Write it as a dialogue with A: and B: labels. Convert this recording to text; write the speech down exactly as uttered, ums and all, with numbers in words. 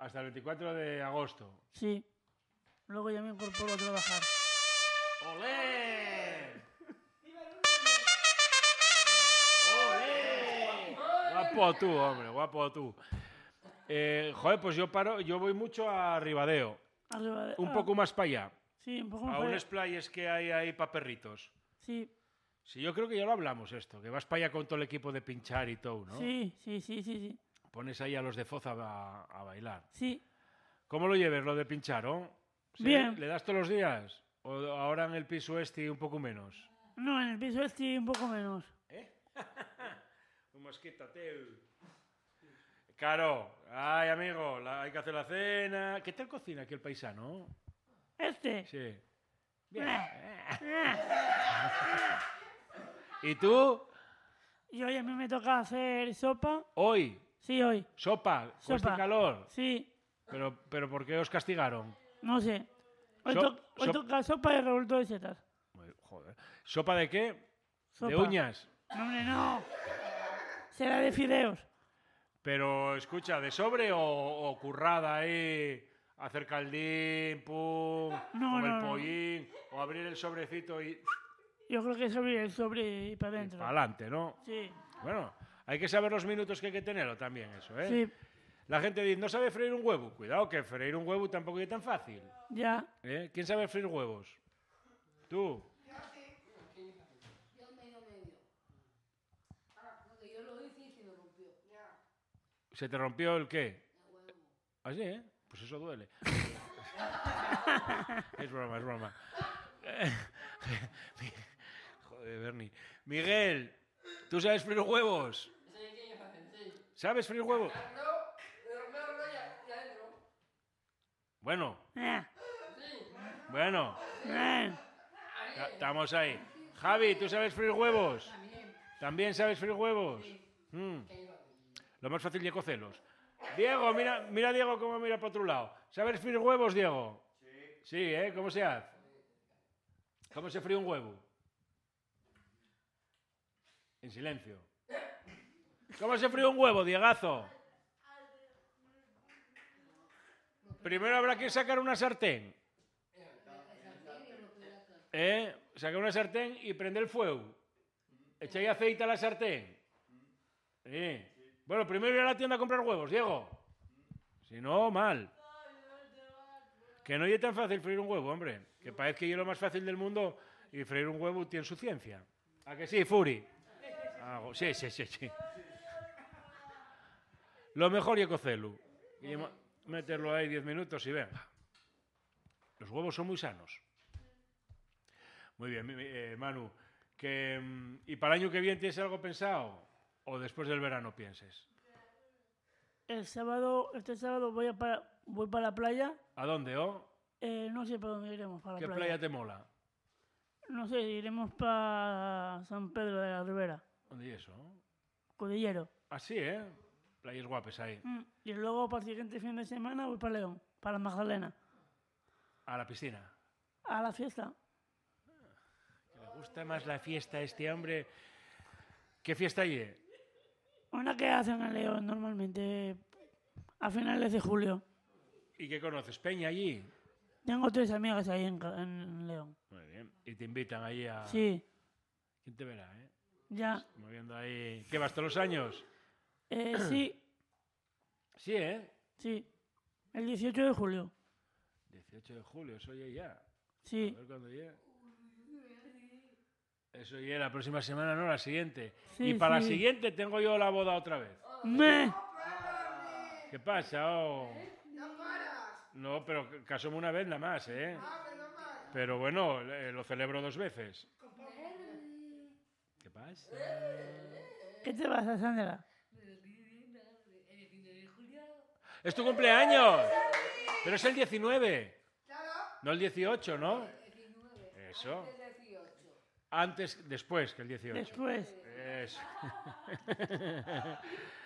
A: Hasta el veinticuatro de agosto.
B: Sí. Luego ya me incorporo a trabajar.
A: ¡Olé! ¡Olé! Guapo tú, hombre, guapo tú. Eh, joder, pues yo paro, yo voy mucho a Ribadeo.
B: Arriba de-
A: Un
B: ah,
A: poco más para allá.
B: Sí, un poco
A: A
B: más.
A: unas playas que hay ahí para perritos.
B: Sí,
A: Sí, yo creo que ya lo hablamos esto, que vas para allá con todo el equipo de pinchar y todo, ¿no?
B: sí, sí, sí, sí, sí.
A: Pones ahí a los de Foza a, a bailar.
B: Sí,
A: ¿Cómo lo lleves, lo de pinchar, oh? ¿Sí?
B: Bien.
A: ¿Le das todos los días? ¿O ahora en el piso este un poco menos?
B: no, en el piso este un poco menos.
A: ¿Eh? Un mosquito, tío. Claro. Ay, amigo, la- hay que hacer la cena. ¿Qué tal cocina aquí el paisano?
B: Este.
A: Sí. Bien. ¿Y tú?
B: Y hoy a mí me toca hacer sopa.
A: Hoy.
B: Sí, hoy.
A: Sopa. Con este
B: Sopa.
A: calor.
B: Sí,
A: Pero, pero ¿por qué os castigaron?
B: no sé. Hoy,
A: So-
B: to- hoy
A: sop-
B: toca sopa y revuelto de setas.
A: Uy, joder. ¿Sopa de qué?
B: Sopa.
A: ¿De uñas?
B: No, hombre, no. Será de fideos.
A: Pero escucha, ¿de sobre o, o currada ahí? Hacer caldín, pum,
B: No,
A: con
B: no,
A: el
B: no.
A: pollín, o abrir el sobrecito y
B: Yo creo que sobre el sobre y para adentro.
A: para adelante, ¿no?
B: Sí,
A: Bueno, hay que saber los minutos que hay que tenerlo también, eso, ¿eh?
B: sí,
A: La gente dice, ¿no sabe freír un huevo? Cuidado, que freír un huevo tampoco es tan fácil.
B: ya.
A: ¿Eh? ¿Quién sabe freír huevos? ¿Tú?
C: Yo medio medio. Porque yo lo hice y se me rompió.
A: ¿Se te rompió el qué?
C: El huevo.
A: ¿Así, eh? Pues eso duele. Es broma, es broma. Joder, Bernie. Miguel, ¿tú sabes freír huevos? ¿Sabes freír huevos? Bueno,
B: Eh,
A: bueno,
B: eh.
A: ya estamos ahí. Javi, ¿tú sabes freír huevos? ¿También sabes freír huevos? Mm. Lo más fácil es cocerlos. Diego, mira, mira Diego cómo mira para otro lado. ¿Sabes freír huevos, Diego? Sí. Sí, ¿eh? ¿Cómo se hace? ¿Cómo se fríe un huevo? En silencio. ¿Cómo se fríe un huevo, Diegazo? Primero habrá que sacar una sartén. ¿Eh? Sacar una sartén y prender el fuego. Echáis aceite a la sartén. Sí. Bueno, primero ir a la tienda a comprar huevos, Diego. Si no, mal. Que no es tan fácil freír un huevo, hombre. Que parece que es lo más fácil del mundo y freír un huevo tiene su ciencia. ¿A que sí, Furi? Ah, sí, sí, sí, sí. Lo mejor es cocerlo. Y ma- meterlo ahí diez minutos y venga. Los huevos son muy sanos. Muy bien, mi- mi- eh, Manu. Que, mm, ¿y para el año que viene tienes algo pensado? ¿O después del verano pienses?
B: El sábado, este sábado voy, a para, voy para la playa.
A: ¿A dónde, oh?
B: Eh, no sé para dónde iremos para la
A: ¿Qué
B: playa.
A: playa te mola?
B: No sé, iremos para San Pedro de la Ribera,
A: ¿Dónde es eso?
B: Cudillero.
A: Así, ¿eh? Playas guapes ahí.
B: Mm, Y luego para el siguiente fin de semana voy para León, para Magdalena,
A: A la piscina.
B: a la fiesta.
A: Que le gusta más la fiesta a este hombre. ¿Qué fiesta hay?
B: Una que hacen en León normalmente a finales de julio.
A: ¿Y qué conoces? ¿Peña allí?
B: Tengo tres amigas ahí en, Ca- en León.
A: Muy bien. Y te invitan allí a...
B: Sí,
A: ¿Quién te verá, eh?
B: ya.
A: Moviendo ahí... ¿Qué vas todos los años?
B: Eh, sí,
A: Sí, ¿eh?
B: sí. El dieciocho de julio.
A: dieciocho de julio, eso ya ya. A
B: Sí,
A: ver cuándo llega. Eso ya la próxima semana, no, la siguiente.
B: Sí,
A: y para la
B: sí.
A: siguiente tengo yo la boda otra vez.
B: me.
A: ¿Qué pasa? Oh? No, pero casóme una vez nada más, ¿eh? Pero bueno, eh, lo celebro dos veces. ¿Qué pasa?
B: ¿Qué te pasa, Sandra?
A: ¡Es tu cumpleaños! Pero es el diecinueve. No el dieciocho, ¿no? Eso. Antes, después que el dieciocho.
B: Después.
A: Eso.